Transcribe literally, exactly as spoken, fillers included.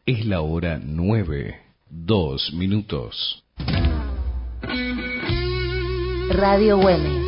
Es la hora nueve, dos minutos. Radio Güemes.